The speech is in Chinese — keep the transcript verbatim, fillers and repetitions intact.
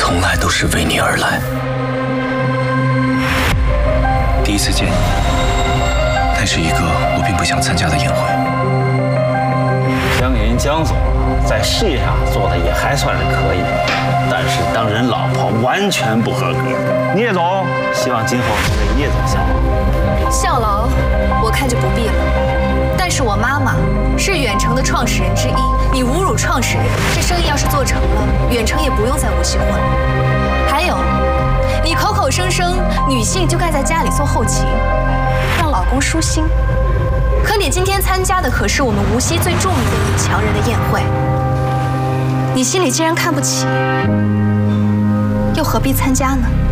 从来都是为你而来。第一次见你，那是一个我并不想参加的宴会。 江银江总在事业上做的也还算是可以，但是当人老婆完全不合格。聂总希望今后能为聂总效劳。 效劳，我看就不必了。但是我妈妈是远程的创始人之一，你侮辱创始人，这生意要是做成了，远程也不用在无锡混了。还有，你口口声声女性就该在家里做后勤，让老公舒心。可你今天参加的可是我们无锡最著名的女强人的宴会，你心里既然看不起，又何必参加呢？